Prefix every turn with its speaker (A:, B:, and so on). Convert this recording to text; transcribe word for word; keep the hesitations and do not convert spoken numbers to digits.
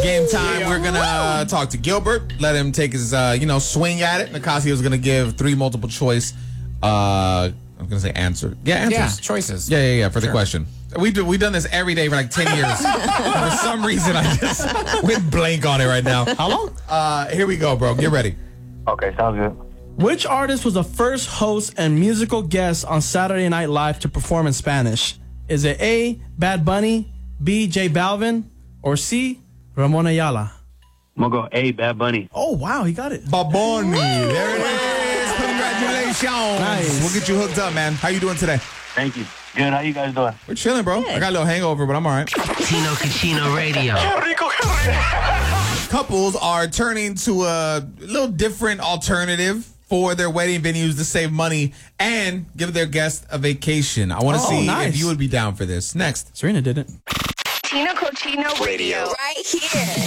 A: game time. Yeah. We're going to uh, talk to Gilbert, let him take his, uh, you know, swing at it. Nicasio's going to give three multiple choice, uh, I'm going to say answer. Yeah, answers.
B: Yeah, choices.
A: Yeah, yeah, yeah, for sure. the question. We do, we've done this every day for like ten years. For some reason, I just went blank on it right now.
C: How long?
A: Uh, here we go, bro. Get ready.
D: Okay, sounds good.
C: Which artist was the first host and musical guest on Saturday Night Live to perform in Spanish? Is it A, Bad Bunny, B, J Balvin, or C, Ramon Ayala?
D: I'm going to go A, Bad Bunny.
C: Oh, wow, he got it.
A: Bad Bunny. There it is. Congratulations.
C: Nice.
A: We'll get you hooked up, man. How you doing today?
D: Thank you. Good. How you guys doing?
A: We're chilling, bro. I got a little hangover, but I'm all right.
E: Tino Cucino Radio.
A: Couples are turning to a little different alternative for their wedding venues to save money and give their guests a vacation. I want to
C: Oh,
A: see
C: nice.
A: if you would be down for this. Next.
C: Serena did it.
F: Tino Cochino Radio. Right here.